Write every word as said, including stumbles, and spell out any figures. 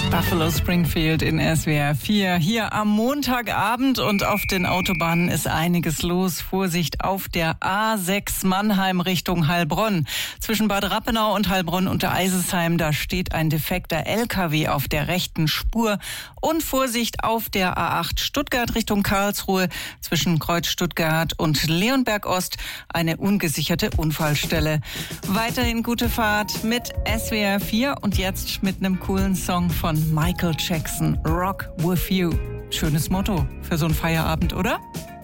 Buffalo Springfield in S W R vier. Hier am Montagabend und auf den Autobahnen ist einiges los. Vorsicht auf der A sechs Mannheim Richtung Heilbronn. Zwischen Bad Rappenau und Heilbronn unter Eisesheim, da steht ein defekter L K W auf der rechten Spur. Und Vorsicht auf der A acht Stuttgart Richtung Karlsruhe. Zwischen Kreuz Stuttgart und Leonberg Ost eine ungesicherte Unfallstelle. Weiterhin gute Fahrt mit S W R vier und jetzt mit einem coolen Song von Michael Jackson, Rock With You. Schönes Motto für so einen Feierabend, oder?